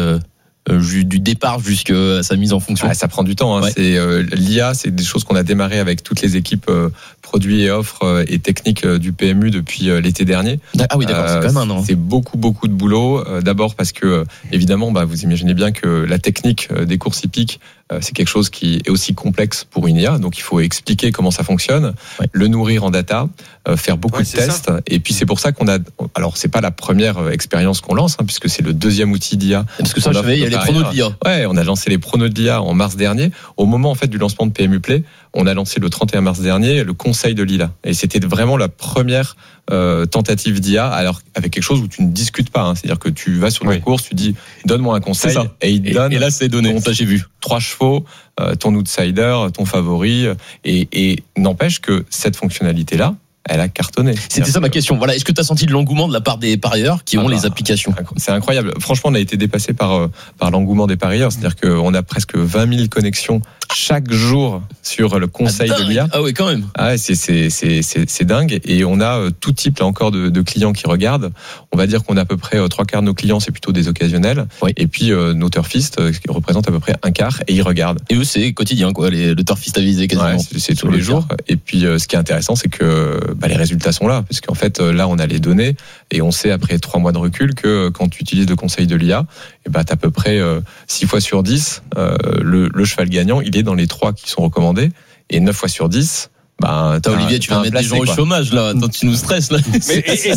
du départ jusqu'à sa mise en fonction? Ah, ça prend du temps. Hein. Ouais. C'est euh, l'I A, c'est des choses qu'on a démarré avec toutes les équipes euh, produits et offres euh, et techniques euh, du P M U depuis euh, l'été dernier. Ah oui, d'accord. Euh, c'est quand même un an. C'est beaucoup, beaucoup de boulot. Euh, d'abord parce que euh, évidemment, bah, vous imaginez bien que la technique euh, des courses hippiques, euh, c'est quelque chose qui est aussi complexe pour une I A. Donc il faut expliquer comment ça fonctionne, ouais. le nourrir en data, euh, faire beaucoup ouais, de tests. Ça. Et puis c'est pour ça qu'on a. Alors c'est pas la première expérience qu'on lance, hein, puisque c'est le deuxième outil d'I A. Parce que ça, je savais, il y a les pronos de l'I A. Ouais, on a lancé les pronos de l'I A en mars dernier. Au moment en fait du lancement de P M U Play, on a lancé le trente et un mars dernier le conseil de l'I A. Et c'était vraiment la première euh, tentative d'I A, alors avec quelque chose où tu ne discutes pas. Hein. C'est-à-dire que tu vas sur une oui. course, tu dis donne-moi un conseil, et il te donne. Et là, c'est donné. Ton, ça, j'ai vu. Trois chevaux, euh, ton outsider, ton favori, et, et n'empêche que cette fonctionnalité-là, elle a cartonné. C'était ça ma question. Voilà, est-ce que tu as senti de l'engouement de la part des parieurs qui ont ah bah, les applications? C'est incroyable. Franchement, on a été dépassé par par l'engouement des parieurs. C'est-à-dire qu'on a presque vingt mille connexions chaque jour sur le conseil ah, de l'I A. Ah oui, quand même. Ah, c'est c'est c'est c'est c'est dingue. Et on a tout type là encore de, de clients qui regardent. On va dire qu'on a à peu près trois quarts de nos clients, c'est plutôt des occasionnels. Oui. Et puis euh, nos turfistes euh, qui représentent à peu près un quart et ils regardent. Et eux, c'est quotidien quoi, les, le turfiste avisé quasiment. Ouais, c'est, c'est tous les jours. Et puis euh, ce qui est intéressant, c'est que bah, les résultats sont là, parce qu'en fait là on a les données et on sait après trois mois de recul que quand tu utilises le conseil de l'I A, et bah, t'as à peu près euh, six fois sur dix euh, le, le cheval gagnant, il est dans les trois qui sont recommandés, et neuf fois sur dix. Bah, Olivier, tu vas mettre des gens au chômage là. Attends, tu nous stresses là. Mais, et, et